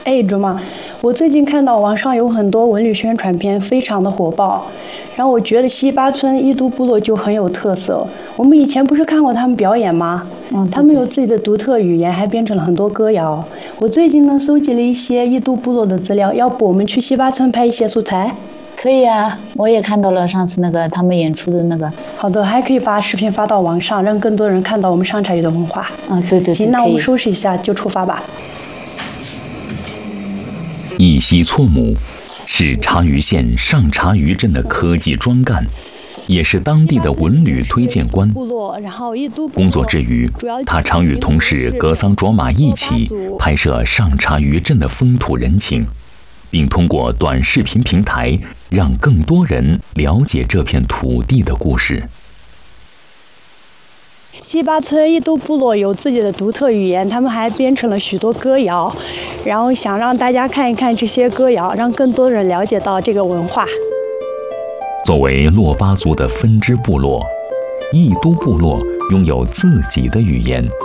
Age 嘛，我最近看到网上有很多文旅宣传片，非常的火爆。然后我觉得西巴村伊都部落就很有特色。我们以前不是看过他们表演吗？他们有自己的独特语言，还编成了很多歌谣。我最近呢搜集了一些伊都部落的资料，要不我们去西巴村拍一些素材？ 可以啊，我也看到了上次那个他们演出的那个。 好的，还可以把视频发到网上，让更多人看到我们上茶语的文化。 对。 行，那我们收拾一下就出发吧。 一西措姆是茶余县上茶余镇的科技专干，也是当地的文旅推荐官。工作之余，他常与同事格桑卓玛一起拍摄上茶余镇的风土人情，并通过短视频平台让更多人了解这片土地的故事。 西巴村伊都部落有自己的独特语言，他们还编成了许多歌谣，然后想让大家看一看这些歌谣，让更多人了解到这个文化。 作为珞巴族的分支部落，伊都部落拥有自己的语言，